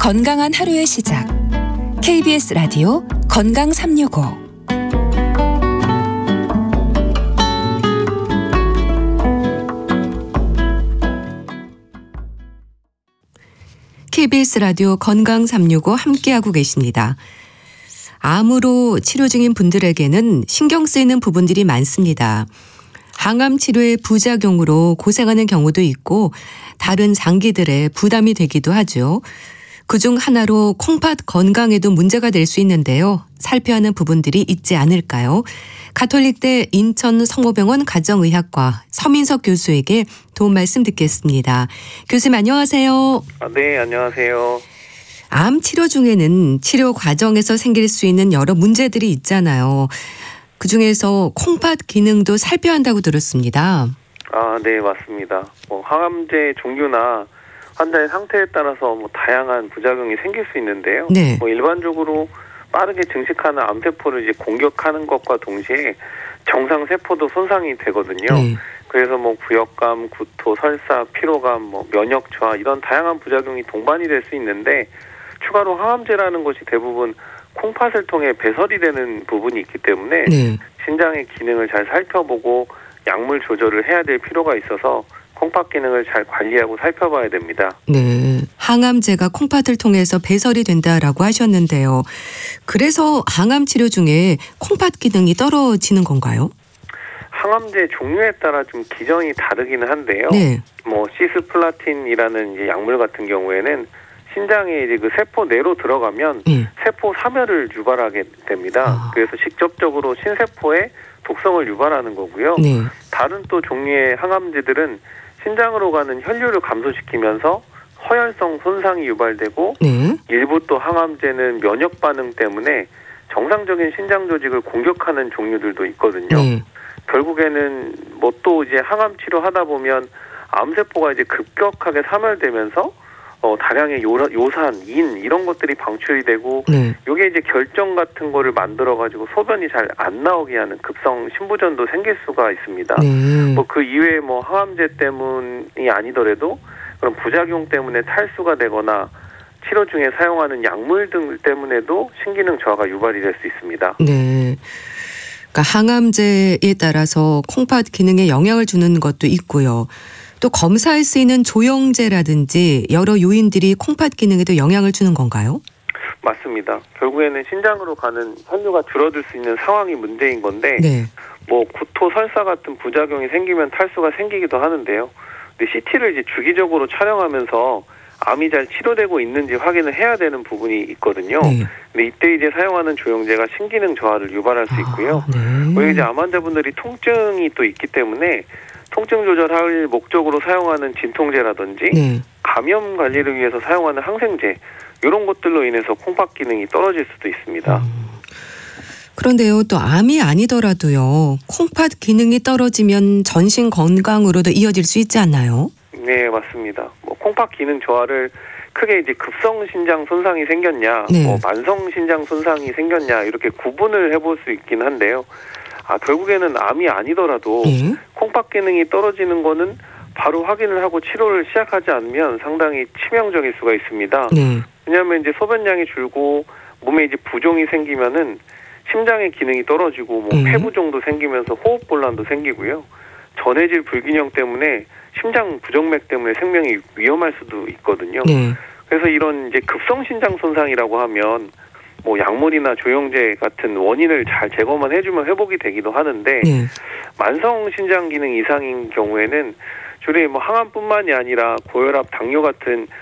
건강한 하루의 시작. KBS 라디오 건강 365. KBS 라디오 건강 365 함께하고 계십니다. 암으로 치료 중인 분들에게는 신경 쓰이는 부분들이 많습니다. 항암 치료의 부작용으로 고생하는 경우도 있고 다른 장기들의 부담이 되기도 하죠. 그중 하나로 콩팥 건강에도 문제가 될 수 있는데요. 살펴야 하는 부분들이 있지 않을까요? 가톨릭대 인천 성모병원 가정의학과 서민석 교수에게 도움 말씀 듣겠습니다. 교수님 안녕하세요. 네, 안녕하세요. 암 치료 중에는 치료 과정에서 생길 수 있는 여러 문제들이 있잖아요. 그중에서 콩팥 기능도 살펴야 한다고 들었습니다. 네, 맞습니다. 항암제 종류나 환자의 상태에 따라서 다양한 부작용이 생길 수 있는데요. 네. 일반적으로 빠르게 증식하는 암세포를 이제 공격하는 것과 동시에 정상 세포도 손상이 되거든요. 네. 그래서 구역감, 구토, 설사, 피로감, 면역 저하 이런 다양한 부작용이 동반이 될 수 있는데 추가로 항암제라는 것이 대부분 콩팥을 통해 배설이 되는 부분이 있기 때문에 네. 신장의 기능을 잘 살펴보고 약물 조절을 해야 될 필요가 있어서 콩팥 기능을 잘 관리하고 살펴봐야 됩니다. 네, 항암제가 콩팥을 통해서 배설이 된다라고 하셨는데요. 그래서 항암 치료 중에 콩팥 기능이 떨어지는 건가요? 항암제 종류에 따라 좀 기전이 다르기는 한데요. 네. 시스플라틴이라는 이제 약물 같은 경우에는 신장에 이제 그 세포 내로 들어가면 세포 사멸을 유발하게 됩니다. 그래서 직접적으로 신세포에 독성을 유발하는 거고요. 네. 다른 또 종류의 항암제들은 신장으로 가는 혈류를 감소시키면서 허혈성 손상이 유발되고 네. 일부 또 항암제는 면역 반응 때문에 정상적인 신장 조직을 공격하는 종류들도 있거든요. 네. 결국에는 또 이제 항암 치료하다 보면 암세포가 이제 급격하게 사멸되면서 다량의 요산, 인 이런 것들이 방출이 되고 이게 이제 결정 같은 거를 만들어 가지고 소변이 잘 안 나오게 하는 급성 신부전도 생길 수가 있습니다. 그 이외에 항암제 때문이 아니더라도 그런 부작용 때문에 탈수가 되거나 치료 중에 사용하는 약물 등 때문에도 신기능 저하가 유발이 될 수 있습니다. 네. 그러니까 항암제에 따라서 콩팥 기능에 영향을 주는 것도 있고요. 또 검사할 수 있는 조영제라든지 여러 요인들이 콩팥 기능에도 영향을 주는 건가요? 맞습니다. 결국에는 신장으로 가는 혈류가 줄어들 수 있는 상황이 문제인 건데 구토, 설사 같은 부작용이 생기면 탈수가 생기기도 하는데요. 근데 CT를 이제 주기적으로 촬영하면서 암이 잘 치료되고 있는지 확인을 해야 되는 부분이 있거든요. 근데 이때 이제 사용하는 조영제가 신기능 저하를 유발할 수 있고요. 그리고 이제 암 환자분들이 통증이 또 있기 때문에 통증 조절할 목적으로 사용하는 진통제라든지 감염 관리를 위해서 사용하는 항생제 이런 것들로 인해서 콩팥 기능이 떨어질 수도 있습니다. 그런데요, 또 암이 아니더라도요, 콩팥 기능이 떨어지면 전신 건강으로도 이어질 수 있지 않나요? 네, 맞습니다. 콩팥 기능 저하를 크게 이제 급성 신장 손상이 생겼냐, 만성 신장 손상이 생겼냐 이렇게 구분을 해볼 수 있긴 한데요. 결국에는 암이 아니더라도 콩팥 기능이 떨어지는 거는 바로 확인을 하고 치료를 시작하지 않으면 상당히 치명적일 수가 있습니다. 왜냐하면 이제 소변량이 줄고 몸에 이제 부종이 생기면은 심장의 기능이 떨어지고 폐부종도 생기면서 호흡곤란도 생기고요. 전해질 불균형 때문에 심장 부정맥 때문에 생명이 위험할 수도 있거든요. 그래서 이런 이제 급성 신장 손상이라고 하면 약물이나 조영제 같은 원인을 잘 제거만 해주면 회복이 되기도 하는데 만성 신장 기능 이상인 경우에는 주로 항암뿐만이 아니라 고혈압, 당뇨 같은